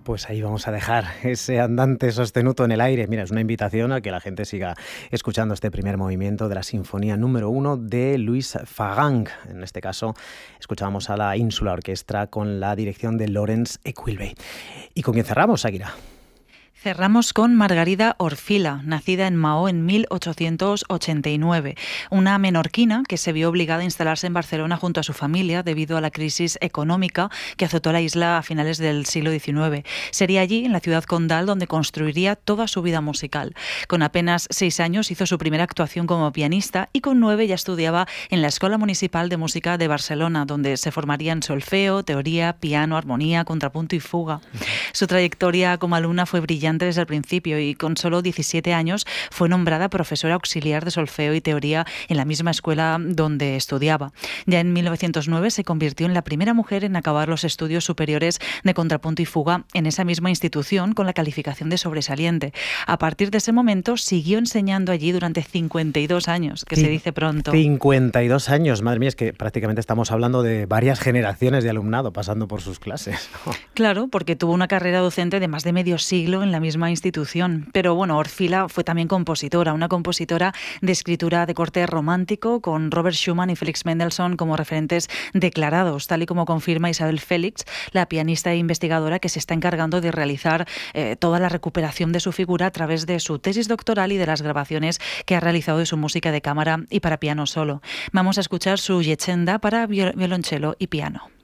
Pues ahí vamos a dejar ese andante sostenuto en el aire. Mira, es una invitación a que la gente siga escuchando este primer movimiento de la Sinfonía número 1 de Louis Fagang. En este caso, escuchábamos a la Ínsula Orquestra con la dirección de Laurence Equilbey. ¿Y con quién cerramos, Águila? Cerramos con Margarida Orfila, nacida en Mahó en 1889, una menorquina que se vio obligada a instalarse en Barcelona junto a su familia debido a la crisis económica que azotó la isla a finales del siglo XIX. Sería allí, en la ciudad condal, donde construiría toda su vida musical. Con apenas 6 años hizo su primera actuación como pianista y con 9 ya estudiaba en la Escuela Municipal de Música de Barcelona, donde se formaría en solfeo, teoría, piano, armonía, contrapunto y fuga. Su trayectoria como alumna fue brillante desde el principio y con solo 17 años fue nombrada profesora auxiliar de solfeo y teoría en la misma escuela donde estudiaba. Ya en 1909 se convirtió en la primera mujer en acabar los estudios superiores de contrapunto y fuga en esa misma institución con la calificación de sobresaliente. A partir de ese momento siguió enseñando allí durante 52 años, que se dice pronto. 52 años, madre mía, es que prácticamente estamos hablando de varias generaciones de alumnado pasando por sus clases. Claro, porque tuvo una carrera docente de más de medio siglo en la misma institución. Pero bueno, Orfila fue también compositora, una compositora de escritura de corte romántico, con Robert Schumann y Felix Mendelssohn como referentes declarados, tal y como confirma Isabel Félix, la pianista e investigadora que se está encargando de realizar toda la recuperación de su figura a través de su tesis doctoral y de las grabaciones que ha realizado de su música de cámara y para piano solo. Vamos a escuchar su Yechenda para violonchelo y piano.